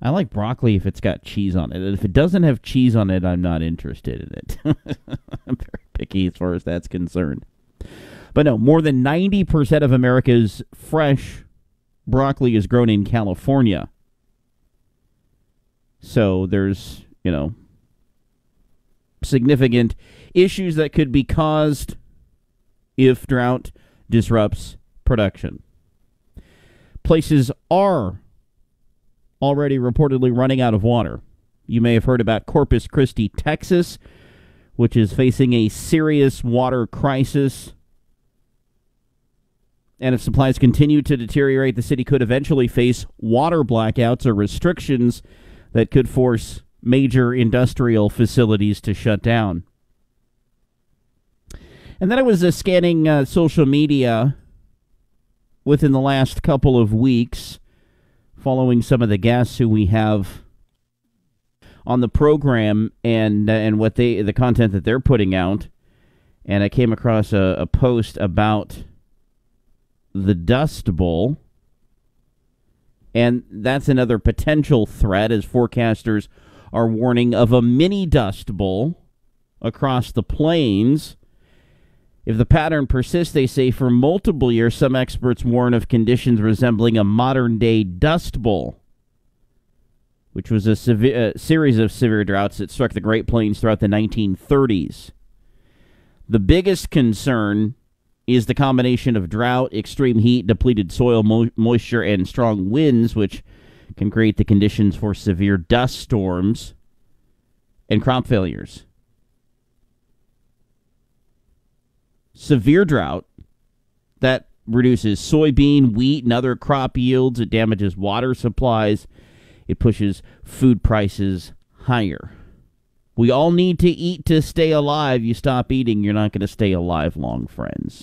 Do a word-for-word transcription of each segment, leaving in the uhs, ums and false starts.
I like broccoli if it's got cheese on it. And if it doesn't have cheese on it, I'm not interested in it. I'm very picky as far as that's concerned. But no, more than ninety percent of America's fresh broccoli is grown in California. So there's, you know, significant issues that could be caused if drought disrupts production. Places are already reportedly running out of water. You may have heard about Corpus Christi, Texas, which is facing a serious water crisis. And if supplies continue to deteriorate, the city could eventually face water blackouts or restrictions that could force major industrial facilities to shut down. And then I was uh, scanning uh, social media within the last couple of weeks, following some of the guests who we have on the program and uh, and what they the content that they're putting out, and I came across a, a post about the Dust Bowl, and that's another potential threat as forecasters are warning of a mini Dust Bowl across the plains. If the pattern persists, they say, for multiple years, some experts warn of conditions resembling a modern-day Dust Bowl, which was a severe, uh, series of severe droughts that struck the Great Plains throughout the nineteen thirties. The biggest concern is the combination of drought, extreme heat, depleted soil mo- moisture, and strong winds, which can create the conditions for severe dust storms and crop failures. Severe drought, that reduces soybean, wheat, and other crop yields. It damages water supplies. It pushes food prices higher. We all need to eat to stay alive. You stop eating, you're not going to stay alive long, friends.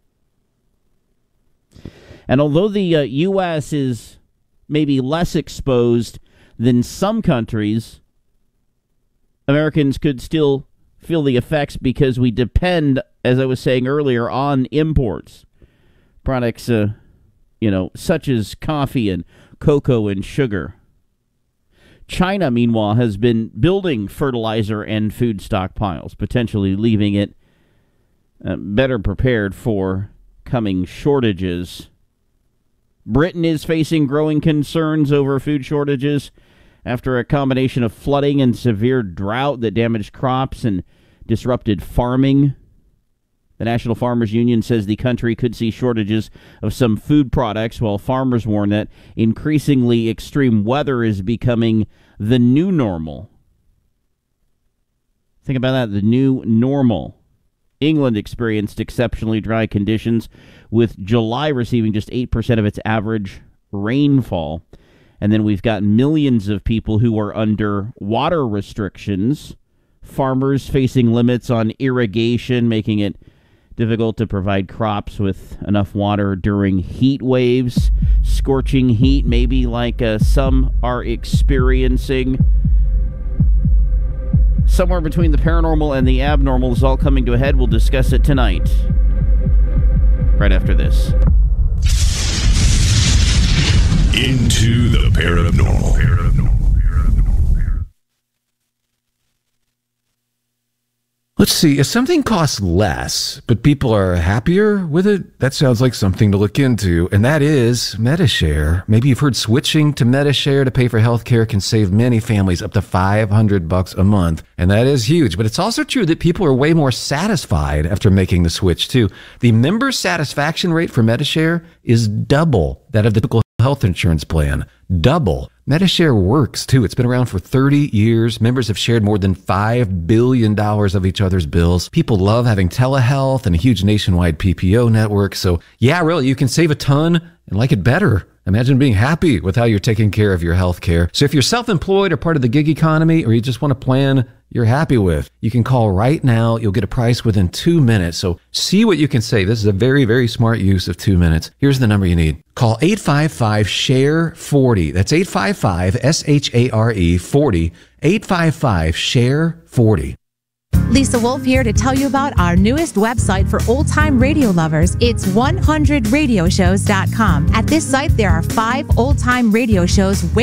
And although the uh, U S is maybe less exposed than some countries, Americans could still feel the effects because we depend, as I was saying earlier, on imports. Products, uh, you know, such as coffee and cocoa and sugar. China, meanwhile, has been building fertilizer and food stockpiles, potentially leaving it uh, better prepared for coming shortages. Britain is facing growing concerns over food shortages after a combination of flooding and severe drought that damaged crops and disrupted farming. The National Farmers Union says the country could see shortages of some food products, while farmers warn that increasingly extreme weather is becoming the new normal. Think about that, the new normal. England experienced exceptionally dry conditions, with July receiving just eight percent of its average rainfall. And then we've got millions of people who are under water restrictions, farmers facing limits on irrigation, making it difficult to provide crops with enough water during heat waves, scorching heat, maybe like uh, some are experiencing. Somewhere between the paranormal and the abnormal is all coming to a head. We'll discuss it tonight, right after this. Into the paranormal. paranormal. Let's see, if something costs less, but people are happier with it, that sounds like something to look into, and that is Medi-Share. Maybe you've heard switching to Medi-Share to pay for healthcare can save many families up to five hundred bucks a month, and that is huge. But it's also true that people are way more satisfied after making the switch, too. The member satisfaction rate for Medi-Share is double that of the typical health insurance plan. Double. Medi-Share works, too. It's been around for thirty years. Members have shared more than five billion dollars of each other's bills. People love having telehealth and a huge nationwide P P O network. So, yeah, really, you can save a ton and like it better. Imagine being happy with how you're taking care of your health care. So if you're self-employed or part of the gig economy, or you just want a plan you're happy with, you can call right now. You'll get a price within two minutes. So see what you can save. This is a very, very smart use of two minutes. Here's the number you need. Call eight five five, S H A R E, forty. That's eight five five, S H A R E, forty. eight five five, S H A R E, forty. Lisa Wolf here to tell you about our newest website for old-time radio lovers. It's one hundred radio shows dot com. At this site, there are five old-time radio shows